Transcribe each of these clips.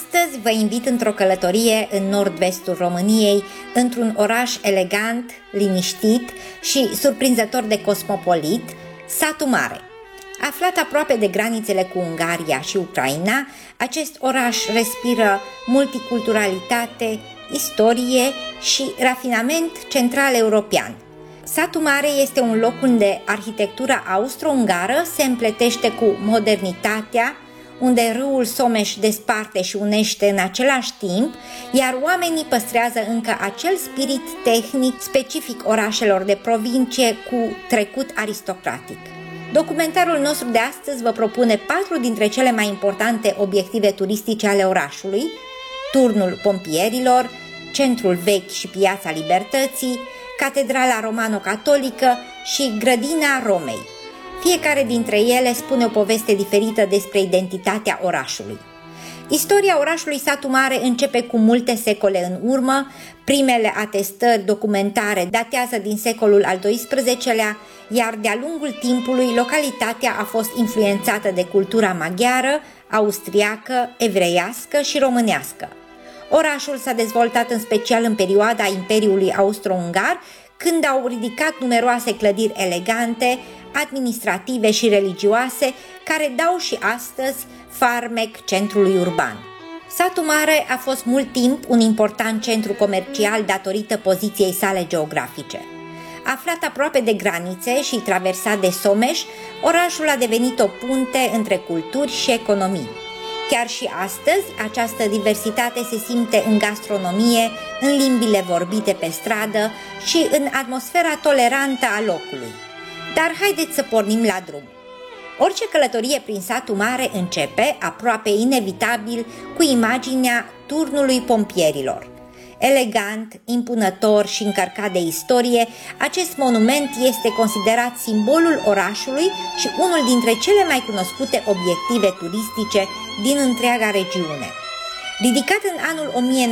Astăzi vă invit într-o călătorie în nord-vestul României, într-un oraș elegant, liniștit și surprinzător de cosmopolit, Satu Mare. Aflat aproape de granițele cu Ungaria și Ucraina, acest oraș respiră multiculturalitate, istorie și rafinament central european. Satu Mare este un loc unde arhitectura austro-ungară se împletește cu modernitatea, unde râul Someș desparte și unește în același timp, iar oamenii păstrează încă acel spirit tehnic specific orașelor de provincie cu trecut aristocratic. Documentarul nostru de astăzi vă propune 4 dintre cele mai importante obiective turistice ale orașului: Turnul Pompierilor, Centrul Vechi și Piața Libertății, Catedrala Romano-Catolică și Grădina Romei. Fiecare dintre ele spune o poveste diferită despre identitatea orașului. Istoria orașului Satu Mare începe cu multe secole în urmă. Primele atestări documentare datează din secolul al XII-lea, iar de-a lungul timpului localitatea a fost influențată de cultura maghiară, austriacă, evreiască și românească. Orașul s-a dezvoltat în special în perioada Imperiului Austro-Ungar, când au ridicat numeroase clădiri elegante, administrative și religioase, care dau și astăzi farmec centrului urban. Satu Mare a fost mult timp un important centru comercial datorită poziției sale geografice. Aflat aproape de granițe și traversat de Someș, orașul a devenit o punte între culturi și economii. Chiar și astăzi, această diversitate se simte în gastronomie, în limbile vorbite pe stradă și în atmosfera tolerantă a locului. Dar haideți să pornim la drum. Orice călătorie prin Satu Mare începe, aproape inevitabil, cu imaginea Turnului Pompierilor. Elegant, impunător și încărcat de istorie, acest monument este considerat simbolul orașului și unul dintre cele mai cunoscute obiective turistice din întreaga regiune. Ridicat în anul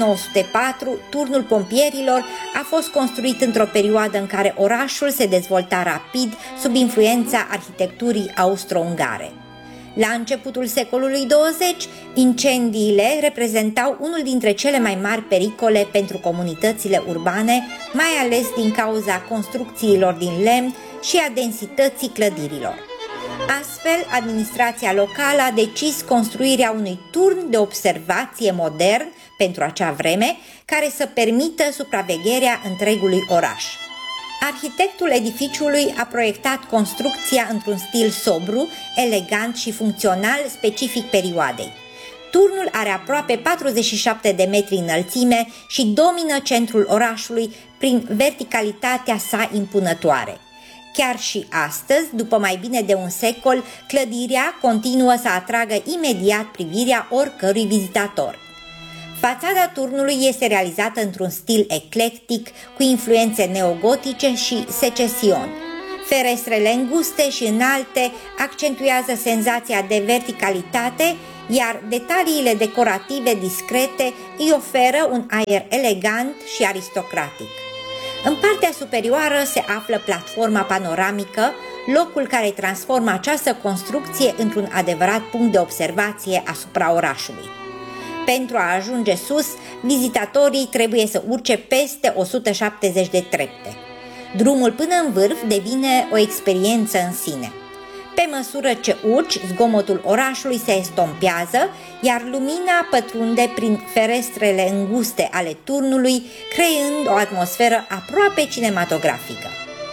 1904, Turnul Pompierilor a fost construit într-o perioadă în care orașul se dezvolta rapid sub influența arhitecturii austro-ungare. La începutul secolului 20, incendiile reprezentau unul dintre cele mai mari pericole pentru comunitățile urbane, mai ales din cauza construcțiilor din lemn și a densității clădirilor. Astfel, administrația locală a decis construirea unui turn de observație modern pentru acea vreme, care să permită supravegherea întregului oraș. Arhitectul edificiului a proiectat construcția într-un stil sobru, elegant și funcțional specific perioadei. Turnul are aproape 47 de metri înălțime și domină centrul orașului prin verticalitatea sa impunătoare. Chiar și astăzi, după mai bine de un secol, clădirea continuă să atragă imediat privirea oricărui vizitator. Fațada turnului este realizată într-un stil eclectic, cu influențe neogotice și secesion. Ferestrele înguste și înalte accentuează senzația de verticalitate, iar detaliile decorative discrete îi oferă un aer elegant și aristocratic. În partea superioară se află platforma panoramică, locul care transformă această construcție într-un adevărat punct de observație asupra orașului. Pentru a ajunge sus, vizitatorii trebuie să urce peste 170 de trepte. Drumul până în vârf devine o experiență în sine. Pe măsură ce urci, zgomotul orașului se estompează, iar lumina pătrunde prin ferestrele înguste ale turnului, creând o atmosferă aproape cinematografică.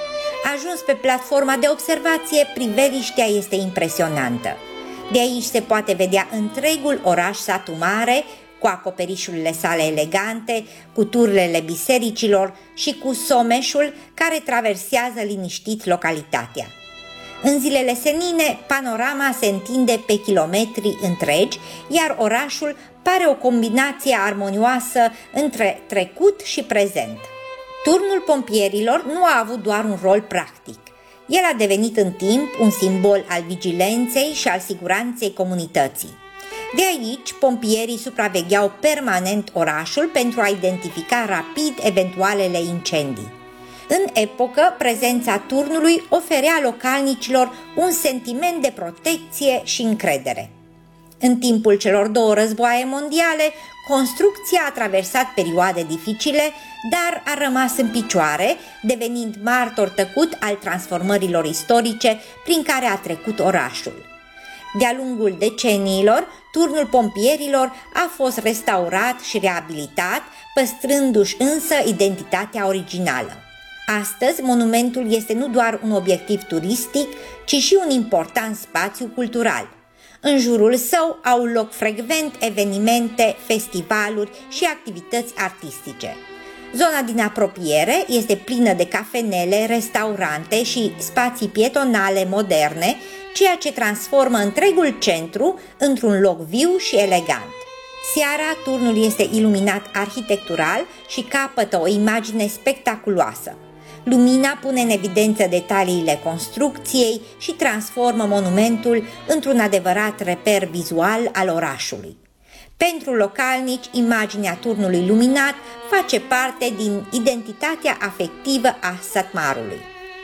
Ajuns pe platforma de observație, priveliștea este impresionantă. De aici se poate vedea întregul oraș Satu Mare, cu acoperișurile sale elegante, cu turlele bisericilor și cu Someșul care traversează liniștit localitatea. În zilele senine, panorama se întinde pe kilometri întregi, iar orașul pare o combinație armonioasă între trecut și prezent. Turnul Pompierilor nu a avut doar un rol practic. El a devenit în timp un simbol al vigilenței și al siguranței comunității. De aici, pompierii supravegheau permanent orașul pentru a identifica rapid eventualele incendii. În epocă, prezența turnului oferea localnicilor un sentiment de protecție și încredere. În timpul celor două războaie mondiale, construcția a traversat perioade dificile, dar a rămas în picioare, devenind martor tăcut al transformărilor istorice prin care a trecut orașul. De-a lungul deceniilor, turnul pompierilor a fost restaurat și reabilitat, păstrându-și însă identitatea originală. Astăzi, monumentul este nu doar un obiectiv turistic, ci și un important spațiu cultural. În jurul său au loc frecvent evenimente, festivaluri și activități artistice. Zona din apropiere este plină de cafenele, restaurante și spații pietonale moderne, ceea ce transformă întregul centru într-un loc viu și elegant. Seara, turnul este iluminat arhitectural și capătă o imagine spectaculoasă. Lumina pune în evidență detaliile construcției și transformă monumentul într-un adevărat reper vizual al orașului. Pentru localnici, imaginea turnului luminat face parte din identitatea afectivă a Satmarului.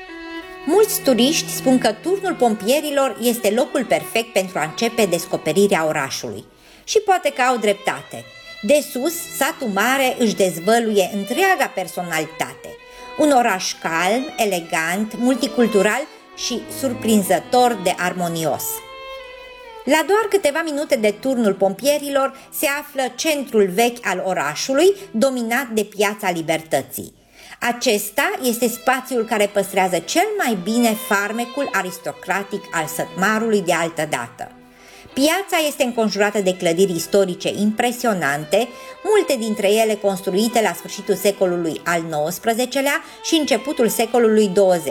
Mulți turiști spun că turnul pompierilor este locul perfect pentru a începe descoperirea orașului. Și poate că au dreptate. De sus, satul mare își dezvăluie întreaga personalitate. Un oraș calm, elegant, multicultural și surprinzător de armonios. La doar câteva minute de turnul pompierilor se află centrul vechi al orașului, dominat de Piața Libertății. Acesta este spațiul care păstrează cel mai bine farmecul aristocratic al Sătmarului de altădată. Piața este înconjurată de clădiri istorice impresionante, multe dintre ele construite la sfârșitul secolului al XIX-lea și începutul secolului XX.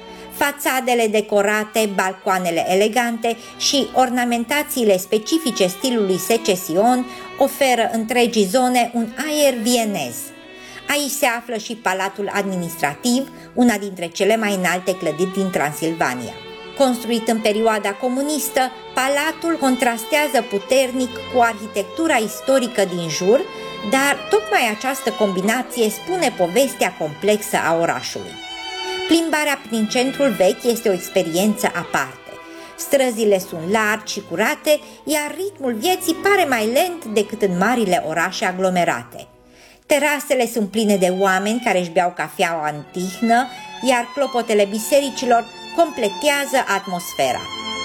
Fațadele decorate, balcoanele elegante și ornamentațiile specifice stilului secesion oferă întregii zone un aer vienez. Aici se află și Palatul Administrativ, una dintre cele mai înalte clădiri din Transilvania. Construit în perioada comunistă, palatul contrastează puternic cu arhitectura istorică din jur, dar tocmai această combinație spune povestea complexă a orașului. Plimbarea prin centrul vechi este o experiență aparte. Străzile sunt largi și curate, iar ritmul vieții pare mai lent decât în marile orașe aglomerate. Terasele sunt pline de oameni care își beau cafeaua în tihnă, iar clopotele bisericilor completează atmosfera.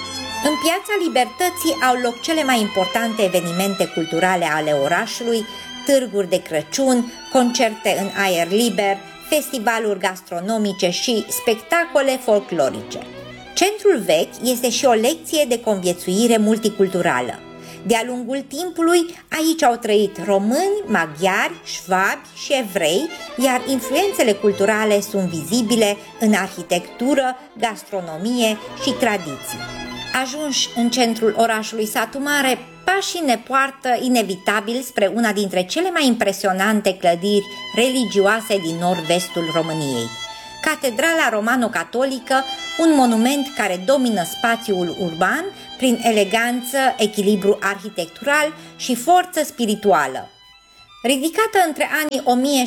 În Piața Libertății au loc cele mai importante evenimente culturale ale orașului, târguri de Crăciun, concerte în aer liber, festivaluri gastronomice și spectacole folclorice. Centrul vechi este și o lecție de conviețuire multiculturală. De-a lungul timpului, aici au trăit români, maghiari, șvabi și evrei, iar influențele culturale sunt vizibile în arhitectură, gastronomie și tradiții. Ajunși în centrul orașului Satu Mare, pașii ne poartă inevitabil spre una dintre cele mai impresionante clădiri religioase din nord-vestul României. Catedrala Romano-Catolică, un monument care domină spațiul urban prin eleganță, echilibru arhitectural și forță spirituală. Ridicată între anii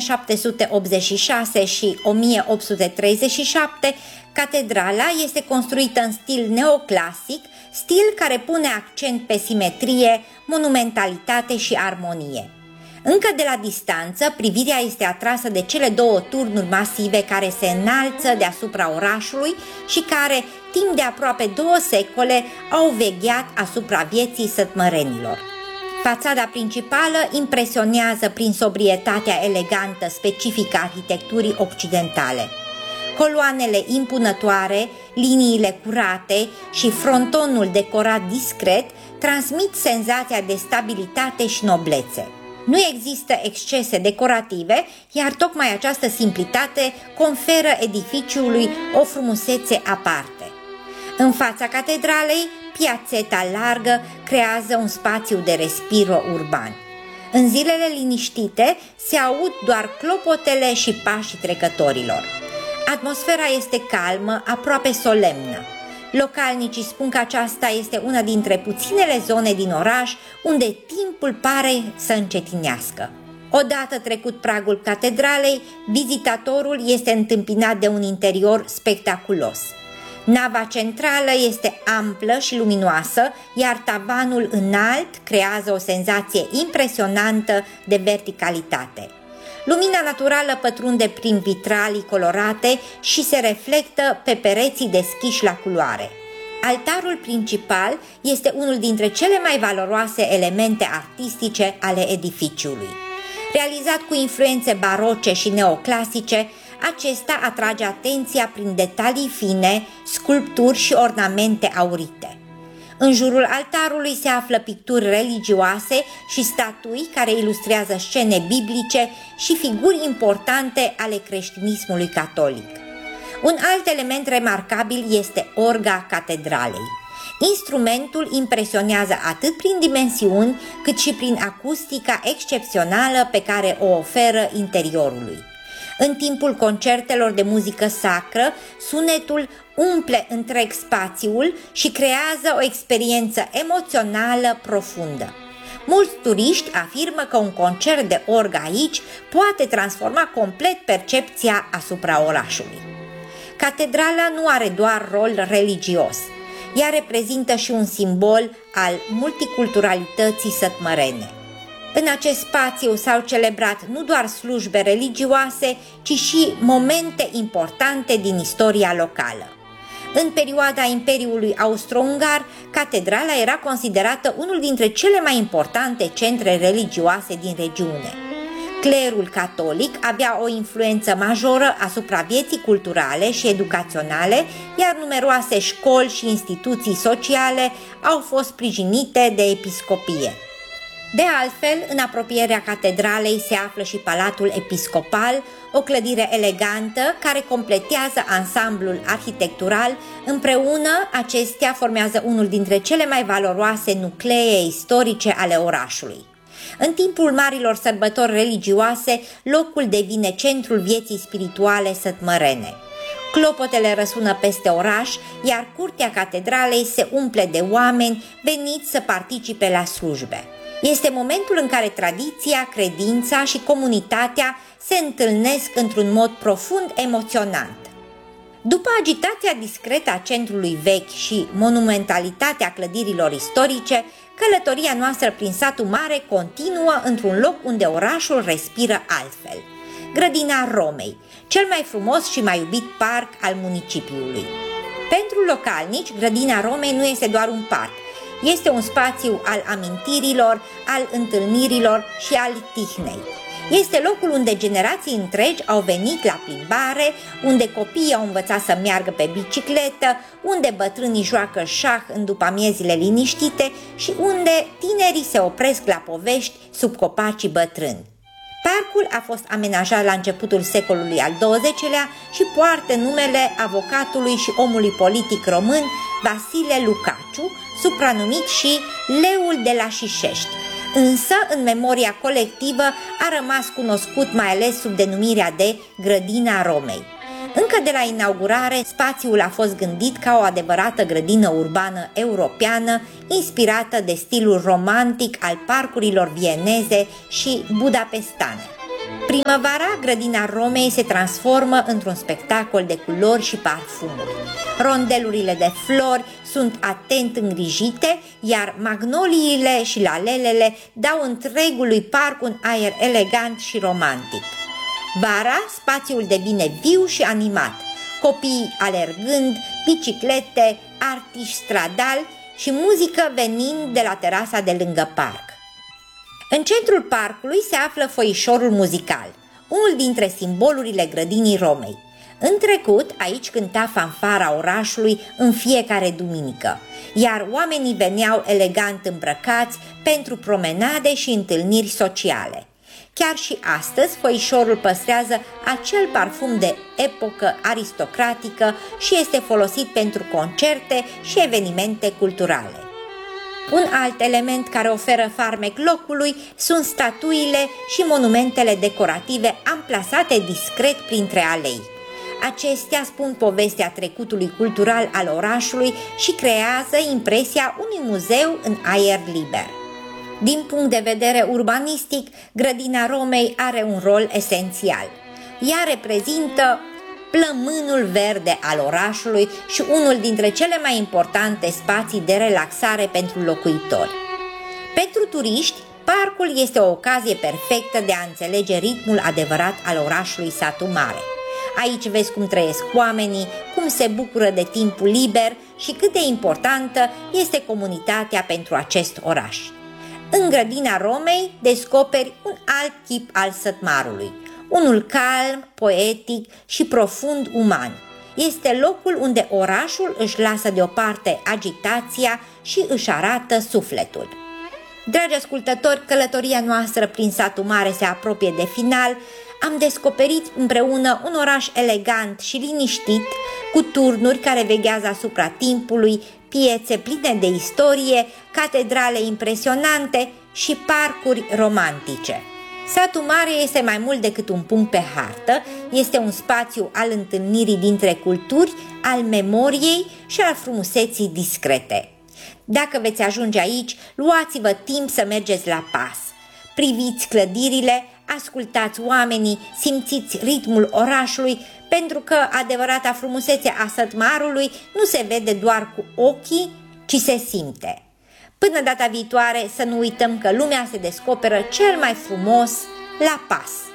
1786 și 1837, catedrala este construită în stil neoclasic, stil care pune accent pe simetrie, monumentalitate și armonie. Încă de la distanță, privirea este atrasă de cele două turnuri masive care se înalță deasupra orașului și care, timp de aproape 2 secole, au vegheat asupra vieții sătmărenilor. Fațada principală impresionează prin sobrietatea elegantă specifică arhitecturii occidentale. Coloanele impunătoare, liniile curate și frontonul decorat discret transmit senzația de stabilitate și noblețe. Nu există excese decorative, iar tocmai această simplitate conferă edificiului o frumusețe aparte. În fața catedralei, piațeta largă creează un spațiu de respiro urban. În zilele liniștite se aud doar clopotele și pașii trecătorilor. Atmosfera este calmă, aproape solemnă. Localnicii spun că aceasta este una dintre puținele zone din oraș unde timpul pare să încetinească. Odată trecut pragul catedralei, vizitatorul este întâmpinat de un interior spectaculos. Nava centrală este amplă și luminoasă, iar tavanul înalt creează o senzație impresionantă de verticalitate. Lumina naturală pătrunde prin vitralii colorate și se reflectă pe pereții deschiși la culoare. Altarul principal este unul dintre cele mai valoroase elemente artistice ale edificiului. Realizat cu influențe baroce și neoclasice, acesta atrage atenția prin detalii fine, sculpturi și ornamente aurite. În jurul altarului se află picturi religioase și statui care ilustrează scene biblice și figuri importante ale creștinismului catolic. Un alt element remarcabil este orga catedralei. Instrumentul impresionează atât prin dimensiuni, cât și prin acustica excepțională pe care o oferă interiorului. În timpul concertelor de muzică sacră, sunetul umple întreg spațiul și creează o experiență emoțională profundă. Mulți turiști afirmă că un concert de orgă aici poate transforma complet percepția asupra orașului. Catedrala nu are doar rol religios. Ea reprezintă și un simbol al multiculturalității sătmărene. În acest spațiu s-au celebrat nu doar slujbe religioase, ci și momente importante din istoria locală. În perioada Imperiului Austro-Ungar, catedrala era considerată unul dintre cele mai importante centre religioase din regiune. Clerul catolic avea o influență majoră asupra vieții culturale și educaționale, iar numeroase școli și instituții sociale au fost sprijinite de episcopie. De altfel, în apropierea catedralei se află și Palatul Episcopal, o clădire elegantă care completează ansamblul arhitectural. Împreună, acestea formează unul dintre cele mai valoroase nuclee istorice ale orașului. În timpul marilor sărbători religioase, locul devine centrul vieții spirituale sătmărene. Clopotele răsună peste oraș, iar curtea catedralei se umple de oameni veniți să participe la slujbe. Este momentul în care tradiția, credința și comunitatea se întâlnesc într-un mod profund emoționant. După agitația discretă a centrului vechi și monumentalitatea clădirilor istorice, călătoria noastră prin satul mare continuă într-un loc unde orașul respiră altfel. Grădina Romei, cel mai frumos și mai iubit parc al municipiului. Pentru localnici, Grădina Romei nu este doar un parc, este un spațiu al amintirilor, al întâlnirilor și al tihnei. Este locul unde generații întregi au venit la plimbare, unde copiii au învățat să meargă pe bicicletă, unde bătrânii joacă șah în după-amiezile liniștite și unde tinerii se opresc la povești sub copacii bătrâni. Parcul a fost amenajat la începutul secolului al XX-lea și poartă numele avocatului și omului politic român Vasile Lucaciu, supranumit și Leul de la Șișești. Însă, în memoria colectivă, a rămas cunoscut mai ales sub denumirea de Grădina Romei. Încă de la inaugurare, spațiul a fost gândit ca o adevărată grădină urbană europeană, inspirată de stilul romantic al parcurilor vieneze și budapestane. Primăvara, Grădina Romei se transformă într-un spectacol de culori și parfumuri. Rondelurile de flori sunt atent îngrijite, iar magnoliile și lalelele dau întregului parc un aer elegant și romantic. Vara, spațiul devine viu și animat, copiii alergând, biciclete, artiști stradali și muzică venind de la terasa de lângă parc. În centrul parcului se află foișorul muzical, unul dintre simbolurile Grădinii Romei. În trecut, aici cânta fanfara orașului în fiecare duminică, iar oamenii veneau elegant îmbrăcați pentru promenade și întâlniri sociale. Chiar și astăzi, foișorul păstrează acel parfum de epocă aristocratică și este folosit pentru concerte și evenimente culturale. Un alt element care oferă farmec locului sunt statuile și monumentele decorative amplasate discret printre alei. Acestea spun povestea trecutului cultural al orașului și creează impresia unui muzeu în aer liber. Din punct de vedere urbanistic, Grădina Romei are un rol esențial. Ea reprezintă plămânul verde al orașului și unul dintre cele mai importante spații de relaxare pentru locuitori. Pentru turiști, parcul este o ocazie perfectă de a înțelege ritmul adevărat al orașului Satu Mare. Aici vezi cum trăiesc oamenii, cum se bucură de timpul liber și cât de importantă este comunitatea pentru acest oraș. În grădina Romei descoperi un alt chip al Sătmarului, unul calm, poetic și profund uman. Este locul unde orașul își lasă deoparte agitația și își arată sufletul. Dragi ascultători, călătoria noastră prin Satu Mare se apropie de final. Am descoperit împreună un oraș elegant și liniștit, cu turnuri care veghează asupra timpului, piețe pline de istorie, catedrale impresionante și parcuri romantice. Satu Mare este mai mult decât un punct pe hartă, este un spațiu al întâlnirii dintre culturi, al memoriei și al frumuseții discrete. Dacă veți ajunge aici, luați-vă timp să mergeți la pas. Priviți clădirile, ascultați oamenii, simțiți ritmul orașului, pentru că adevărata frumusețe a Sătmarului nu se vede doar cu ochii, ci se simte. Până data viitoare, să nu uităm că lumea se descoperă cel mai frumos la pas.